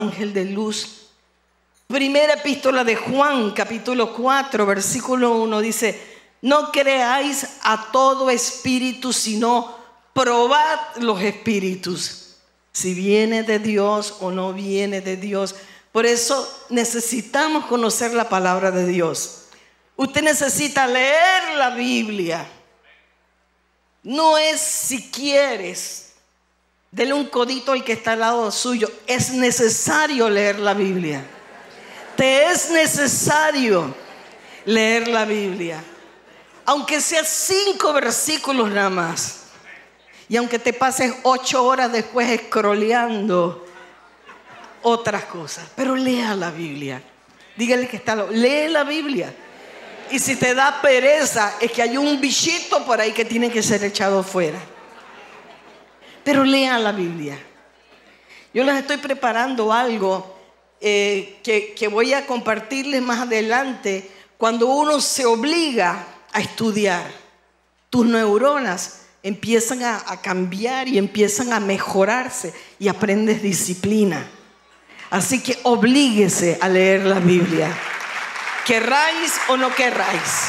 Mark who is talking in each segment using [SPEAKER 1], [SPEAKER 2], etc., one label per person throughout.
[SPEAKER 1] ángel de luz. Primera epístola de Juan, capítulo 4, versículo 1 dice: no creáis a todo espíritu, sino probad los espíritus, si viene de Dios o no viene de Dios. Por eso necesitamos conocer la palabra de Dios. Usted necesita leer la Biblia. No es si quieres. Dele un codito al que está al lado suyo. Es necesario leer la Biblia. Te es necesario leer la Biblia. Aunque sea 5 versículos nada más. Y aunque te pases 8 horas después scrolleando otras cosas. Pero lea la Biblia. Dígale que está al lado. Lee la Biblia. Y si te da pereza, es que hay un bichito por ahí que tiene que ser echado fuera. Pero lean la Biblia. Yo les estoy preparando algo que voy a compartirles más adelante. Cuando uno se obliga a estudiar, tus neuronas empiezan a cambiar y empiezan a mejorarse y aprendes disciplina. Así que oblíguese a leer la Biblia. Querráis o no querráis.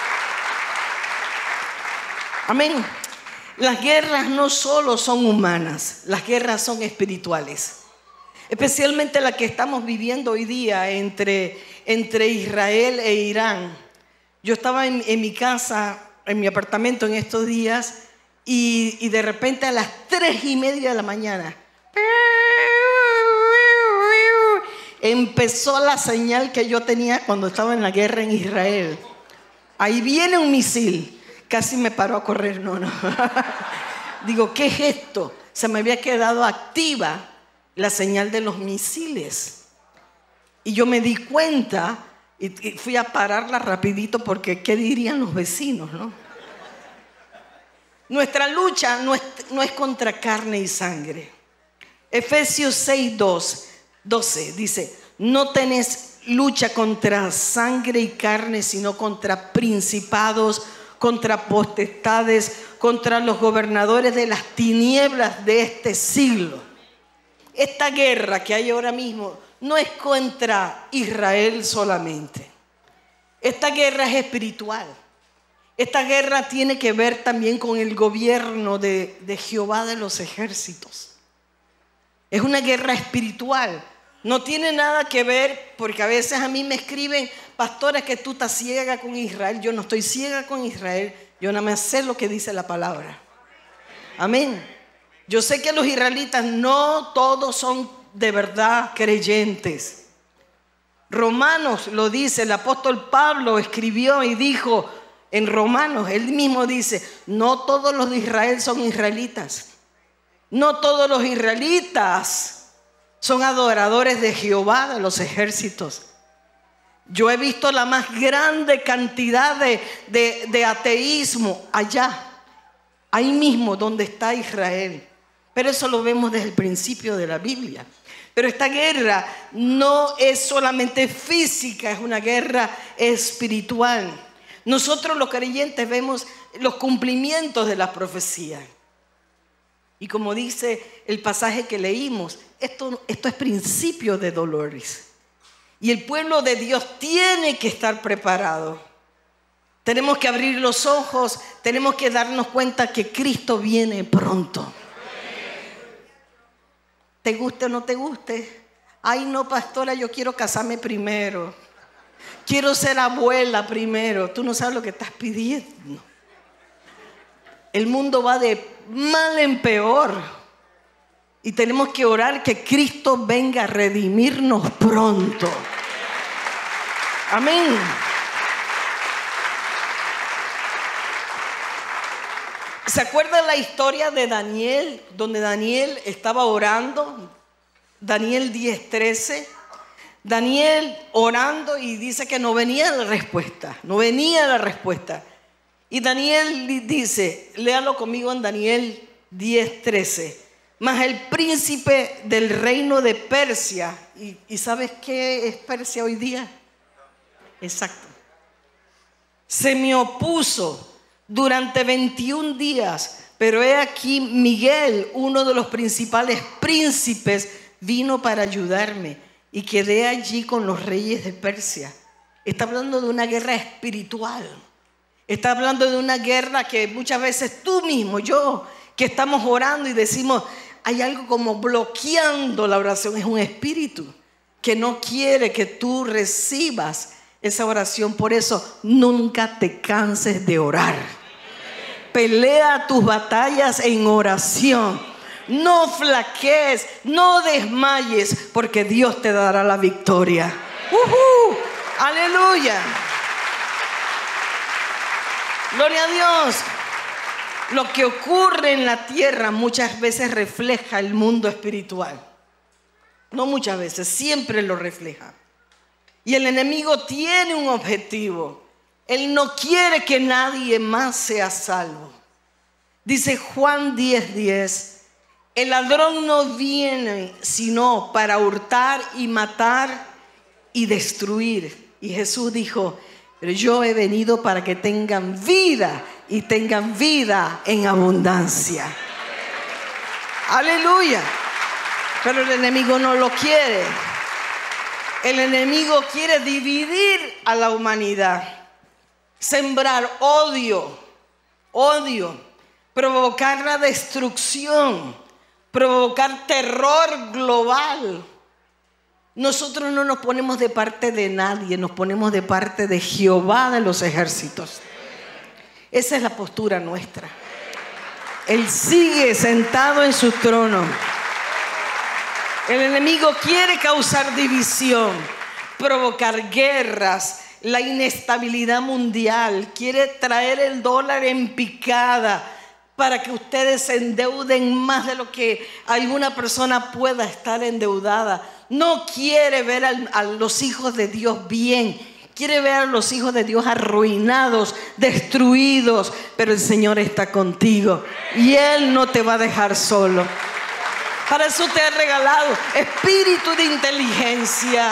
[SPEAKER 1] Amén. Las guerras no solo son humanas, las guerras son espirituales. Especialmente la que estamos viviendo hoy día entre Israel e Irán. Yo estaba en mi casa, en mi apartamento en estos días, y de repente a las 3:30 de la mañana empezó la señal que yo tenía cuando estaba en la guerra en Israel. Ahí viene un misil. Casi me paró a correr, no. Digo, ¿qué es esto? Se me había quedado activa la señal de los misiles. Y yo me di cuenta y fui a pararla rapidito porque ¿qué dirían los vecinos, no? Nuestra lucha no es contra carne y sangre. Efesios 6:12 dice: no tenés lucha contra sangre y carne, sino contra principados, contra potestades, contra los gobernadores de las tinieblas de este siglo. Esta guerra que hay ahora mismo no es contra Israel solamente. Esta guerra es espiritual. Esta guerra tiene que ver también con el gobierno de Jehová de los ejércitos. Es una guerra espiritual. No tiene nada que ver, porque a veces a mí me escriben: pastora, que tú estás ciega con Israel. Yo no estoy ciega con Israel. Yo nada más sé lo que dice la palabra. Amén. Yo sé que los israelitas no todos son de verdad creyentes. Romanos lo dice, el apóstol Pablo escribió y dijo en Romanos, él mismo dice: no todos los de Israel son israelitas. No todos los israelitas son adoradores de Jehová de los ejércitos. Yo he visto la más grande cantidad de ateísmo allá, ahí mismo donde está Israel. Pero eso lo vemos desde el principio de la Biblia. Pero esta guerra no es solamente física, es una guerra espiritual. Nosotros los creyentes vemos los cumplimientos de las profecías. Y como dice el pasaje que leímos, esto es principio de dolores. Y el pueblo de Dios tiene que estar preparado. Tenemos que abrir los ojos, tenemos que darnos cuenta que Cristo viene pronto. ¿Te guste o no te guste? Ay, no, pastora, yo quiero casarme primero. Quiero ser abuela primero. Tú no sabes lo que estás pidiendo. El mundo va de mal en peor. Y tenemos que orar que Cristo venga a redimirnos pronto. Amén. ¿Se acuerdan la historia de Daniel? Donde Daniel estaba orando. Daniel 10:13. Daniel orando y dice que no venía la respuesta. No venía la respuesta. Y Daniel dice, léalo conmigo en Daniel 10:13. Mas el príncipe del reino de Persia. ¿Y sabes qué es Persia hoy día? Exacto. Se me opuso durante 21 días, pero he aquí Miguel, uno de los principales príncipes vino para ayudarme y quedé allí con los reyes de Persia. Está hablando de una guerra espiritual. Está hablando de una guerra que muchas veces tú mismo, yo, que estamos orando y decimos, hay algo como bloqueando la oración. Es un espíritu que no quiere que tú recibas esa oración. Por eso nunca te canses de orar. Pelea tus batallas en oración. No flaquees, no desmayes, porque Dios te dará la victoria. Aleluya. Gloria a Dios. Lo que ocurre en la tierra muchas veces refleja el mundo espiritual. No muchas veces, siempre lo refleja. Y el enemigo tiene un objetivo. Él no quiere que nadie más sea salvo. Dice Juan 10:10, el ladrón no viene sino para hurtar y matar y destruir. Y Jesús dijo, pero yo he venido para que tengan vida y tengan vida en abundancia. Aleluya. Pero el enemigo no lo quiere. El enemigo quiere dividir a la humanidad, sembrar odio, provocar la destrucción, provocar terror global. Nosotros no nos ponemos de parte de nadie, nos ponemos de parte de Jehová de los ejércitos. Esa es la postura nuestra. Él sigue sentado en su trono. El enemigo quiere causar división, provocar guerras, la inestabilidad mundial. Quiere traer el dólar en picada para que ustedes se endeuden más de lo que alguna persona pueda estar endeudada. No quiere ver a los hijos de Dios bien. Quiere ver a los hijos de Dios arruinados, destruidos. Pero el Señor está contigo y Él no te va a dejar solo. Para eso te ha regalado espíritu de inteligencia,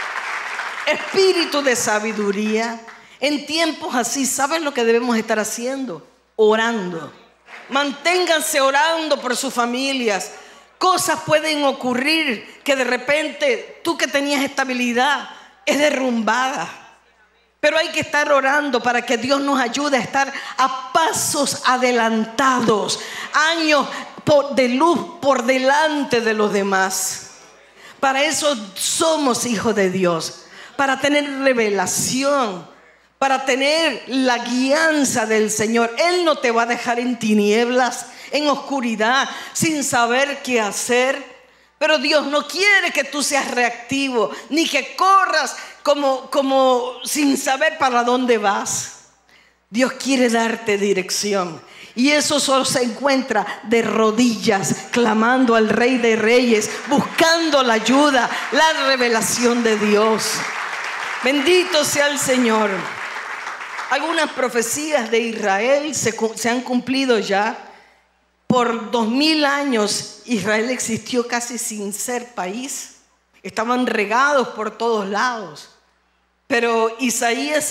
[SPEAKER 1] espíritu de sabiduría. En tiempos así, ¿sabes lo que debemos estar haciendo? Orando. Manténganse orando por sus familias. Cosas pueden ocurrir que de repente tú que tenías estabilidad es derrumbada. Pero hay que estar orando para que Dios nos ayude a estar a pasos adelantados, años de luz por delante de los demás. Para eso somos hijos de Dios, para tener revelación, para tener la guianza del Señor. Él no te va a dejar en tinieblas, en oscuridad, sin saber qué hacer. Pero Dios no quiere que tú seas reactivo, ni que corras como sin saber para dónde vas. Dios quiere darte dirección. Y eso solo se encuentra de rodillas, clamando al Rey de Reyes, buscando la ayuda, la revelación de Dios. Bendito sea el Señor. Algunas profecías de Israel se han cumplido ya. Por 2000 años Israel existió casi sin ser país. Estaban regados por todos lados. Pero Isaías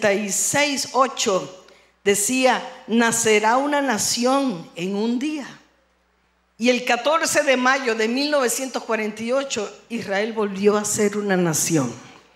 [SPEAKER 1] 66:8 decía, nacerá una nación en un día. Y el 14 de mayo de 1948 Israel volvió a ser una nación.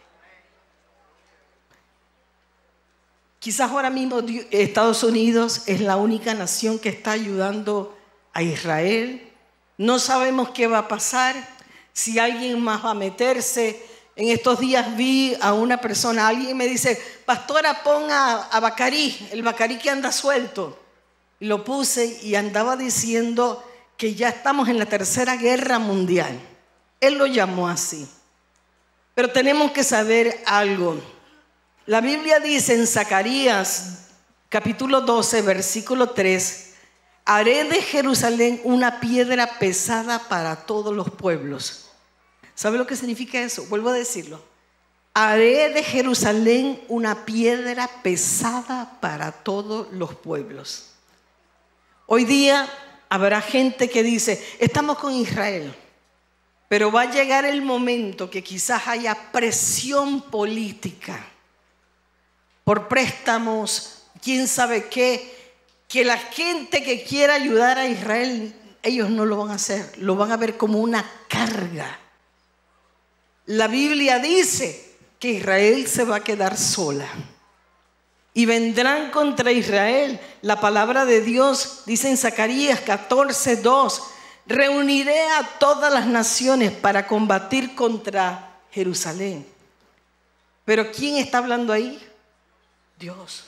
[SPEAKER 1] Quizás ahora mismo Estados Unidos es la única nación que está ayudando a Israel. No sabemos qué va a pasar, si alguien más va a meterse. En estos días vi a una persona, alguien me dice, pastora, pon a Bacarí, el Bacarí que anda suelto. Y lo puse y andaba diciendo que ya estamos en la tercera guerra mundial. Él lo llamó así. Pero tenemos que saber algo. La Biblia dice en Zacarías capítulo 12 versículo 3, haré de Jerusalén una piedra pesada para todos los pueblos. ¿Sabe lo que significa eso? Vuelvo a decirlo. Haré de Jerusalén una piedra pesada para todos los pueblos. Hoy día habrá gente que dice, estamos con Israel, pero va a llegar el momento que quizás haya presión política por préstamos, quién sabe qué, que la gente que quiera ayudar a Israel ellos no lo van a hacer, lo van a ver como una carga. La Biblia dice que Israel se va a quedar sola y vendrán contra Israel. La palabra de Dios dice en Zacarías 14:2: reuniré a todas las naciones para combatir contra Jerusalén. Pero ¿quién está hablando ahí? Dios.